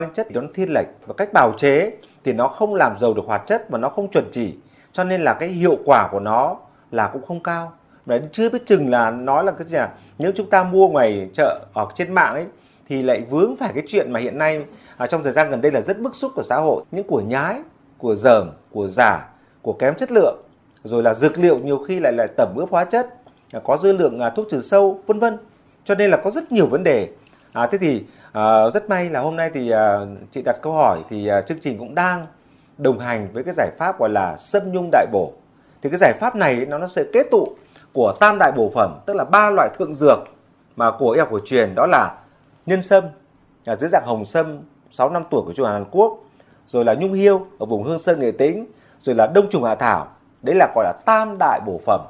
chất thì nó thiên lệch và cách bào chế thì nó không làm giàu được hoạt chất mà nó không chuẩn chỉ, cho nên là cái hiệu quả của nó là cũng không cao. Đấy, chưa biết chừng là nói là cái gì nếu chúng ta mua ngoài chợ ở trên mạng ấy thì lại vướng phải cái chuyện mà hiện nay trong thời gian gần đây là rất bức xúc của xã hội, những của nhái, của dởm, của giả, của kém chất lượng, rồi là dược liệu nhiều khi lại tẩm ướp hóa chất, có dư lượng thuốc trừ sâu, vân vân. Cho nên là có rất nhiều vấn đề. Thế thì rất may là hôm nay thì chị đặt câu hỏi thì chương trình cũng đang đồng hành với cái giải pháp gọi là Sâm Nhung Đại Bổ. Thì cái giải pháp này nó sẽ kết tụ của tam đại bổ phẩm, tức là 3 loại thượng dược mà của y học cổ truyền, đó là nhân sâm dưới dạng hồng sâm 6 năm tuổi của Trung Hàn Quốc, rồi là nhung hiêu ở vùng Hương Sơn Nghệ Tĩnh, rồi là đông trùng hạ thảo. Đấy là gọi là tam đại bổ phẩm.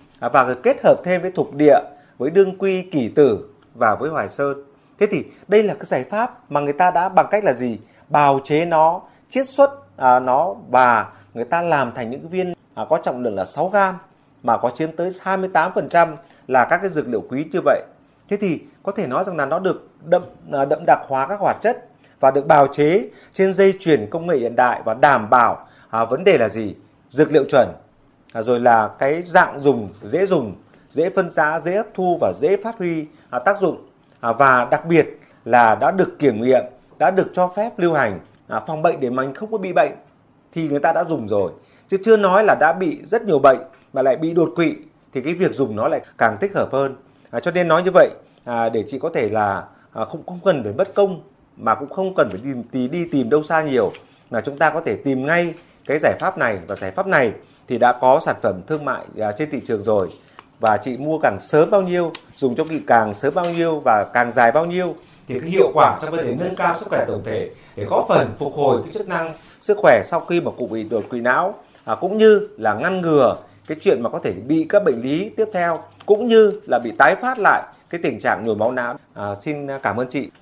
Và kết hợp thêm với thục địa, với đương quy, kỷ tử và với hoài sơn. Thế thì đây là cái giải pháp mà người ta đã bằng cách là gì? Bào chế nó, chiết xuất nó và người ta làm thành những viên có trọng lượng là 6 gram mà có chiếm tới 28% là các cái dược liệu quý như vậy. Thế thì có thể nói rằng là nó được đậm đặc hóa các hoạt chất và được bào chế trên dây chuyền công nghệ hiện đại và đảm bảo vấn đề là gì? Dược liệu chuẩn, rồi là cái dạng dùng, dễ phân rã, dễ hấp thu và dễ phát huy tác dụng, và đặc biệt là đã được kiểm nghiệm, đã được cho phép lưu hành phòng bệnh để mình không có bị bệnh thì người ta đã dùng rồi, chứ chưa nói là đã bị rất nhiều bệnh mà lại bị đột quỵ thì cái việc dùng nó lại càng thích hợp hơn. Cho nên nói như vậy để chị có thể là không cần phải mất công mà cũng không cần phải đi tìm đâu xa nhiều, là chúng ta có thể tìm ngay cái giải pháp này, và giải pháp này thì đã có sản phẩm thương mại trên thị trường rồi, và chị mua càng sớm bao nhiêu, dùng cho chị càng sớm bao nhiêu và càng dài bao nhiêu thì cái hiệu quả trong vấn đề nâng cao sức khỏe tổng thể để góp phần phục hồi cái chức năng sức khỏe sau khi mà cụ bị đột quỵ não, cũng như là ngăn ngừa cái chuyện mà có thể bị các bệnh lý tiếp theo, cũng như là bị tái phát lại cái tình trạng nhồi máu não. Xin cảm ơn chị.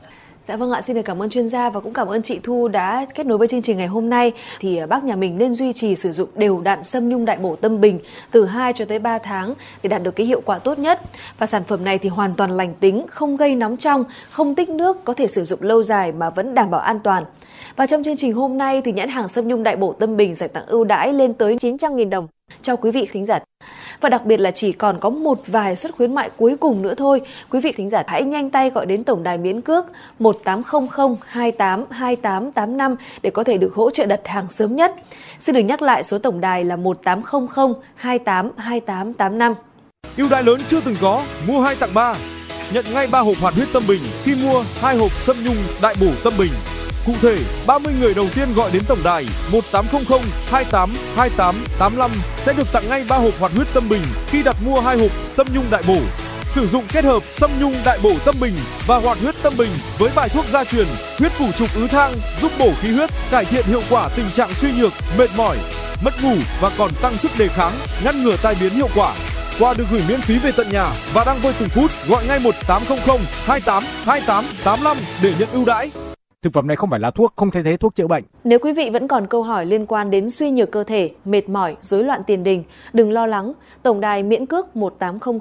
Dạ vâng ạ, xin được cảm ơn chuyên gia và cũng cảm ơn chị Thu đã kết nối với chương trình ngày hôm nay. Thì bác nhà mình nên duy trì sử dụng đều đặn Sâm Nhung Đại Bổ Tâm Bình từ 2 cho tới 3 tháng để đạt được cái hiệu quả tốt nhất. Và sản phẩm này thì hoàn toàn lành tính, không gây nóng trong, không tích nước, có thể sử dụng lâu dài mà vẫn đảm bảo an toàn. Và trong chương trình hôm nay thì nhãn hàng Sâm Nhung Đại Bổ Tâm Bình giải tặng ưu đãi lên tới 900.000 đồng cho quý vị thính giả. Và đặc biệt là chỉ còn có một vài suất khuyến mại cuối cùng nữa thôi. Quý vị thính giả hãy nhanh tay gọi đến tổng đài miễn cước 1800 28 28 85 để có thể được hỗ trợ đặt hàng sớm nhất. Xin được nhắc lại số tổng đài là 1800 28 28 85. Ưu đãi lớn chưa từng có, mua 2 tặng 3. Nhận ngay 3 hộp hoạt huyết tâm bình khi mua 2 hộp Sâm Nhung Đại Bổ Tâm Bình. Cụ thể, 30 người đầu tiên gọi đến tổng đài 1800 28 28 85 sẽ được tặng ngay 3 hộp hoạt huyết tâm bình khi đặt mua 2 hộp Sâm Nhung Đại Bổ. Sử dụng kết hợp Sâm Nhung Đại Bổ Tâm Bình và hoạt huyết tâm bình với bài thuốc gia truyền huyết phủ trục ứ thang giúp bổ khí huyết, cải thiện hiệu quả tình trạng suy nhược, mệt mỏi, mất ngủ và còn tăng sức đề kháng, ngăn ngừa tai biến hiệu quả. Quà được gửi miễn phí về tận nhà và đang vơi từng phút. Gọi ngay 1800 28 28 85 để nhận ưu đãi. Thực phẩm này không phải là thuốc, không thay thế thuốc chữa bệnh. Nếu quý vị vẫn còn câu hỏi liên quan đến suy nhược cơ thể, mệt mỏi, rối loạn tiền đình, đừng lo lắng. Tổng đài miễn cước 1800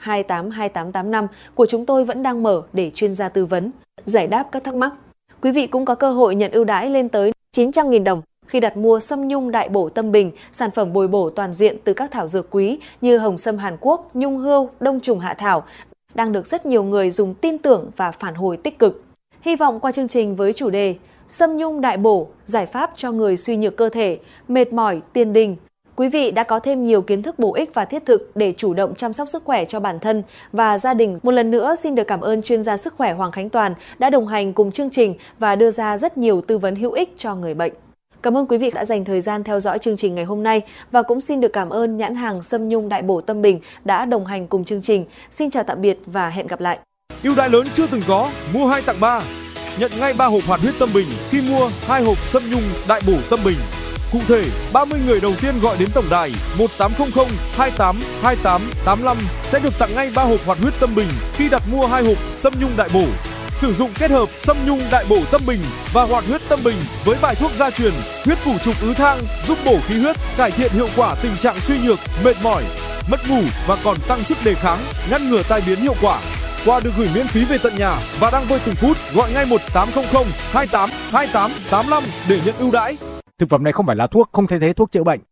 28 28 85 của chúng tôi vẫn đang mở để chuyên gia tư vấn, giải đáp các thắc mắc. Quý vị cũng có cơ hội nhận ưu đãi lên tới 900.000 đồng khi đặt mua Sâm Nhung Đại Bổ Tâm Bình, sản phẩm bồi bổ toàn diện từ các thảo dược quý như hồng sâm Hàn Quốc, nhung hươu, đông trùng hạ thảo, đang được rất nhiều người dùng tin tưởng và phản hồi tích cực. Hy vọng qua chương trình với chủ đề Sâm Nhung Đại Bổ, giải pháp cho người suy nhược cơ thể, mệt mỏi, tiền đình, quý vị đã có thêm nhiều kiến thức bổ ích và thiết thực để chủ động chăm sóc sức khỏe cho bản thân và gia đình. Một lần nữa xin được cảm ơn chuyên gia sức khỏe Hoàng Khánh Toàn đã đồng hành cùng chương trình và đưa ra rất nhiều tư vấn hữu ích cho người bệnh. Cảm ơn quý vị đã dành thời gian theo dõi chương trình ngày hôm nay và cũng xin được cảm ơn nhãn hàng Sâm Nhung Đại Bổ Tâm Bình đã đồng hành cùng chương trình. Xin chào tạm biệt và hẹn gặp lại. Ưu đãi lớn chưa từng có, mua 2 tặng 3. Nhận ngay 3 hộp hoạt huyết tâm bình khi mua 2 hộp Sâm Nhung Đại Bổ Tâm Bình. Cụ thể, 30 người đầu tiên gọi đến tổng đài 1800 28 28 85 sẽ được tặng ngay 3 hộp hoạt huyết tâm bình khi đặt mua 2 hộp Sâm Nhung Đại Bổ. Sử dụng kết hợp Sâm Nhung Đại Bổ Tâm Bình và hoạt huyết tâm bình với bài thuốc gia truyền huyết phủ trục ứ thang giúp bổ khí huyết, cải thiện hiệu quả tình trạng suy nhược, mệt mỏi, mất ngủ và còn tăng sức đề kháng, ngăn ngừa tai biến hiệu quả. Quà được gửi miễn phí về tận nhà và đang vơi từng phút. Gọi ngay 1800 28 28 85 để nhận ưu đãi. Thực phẩm này không phải là thuốc, không thay thế thuốc chữa bệnh.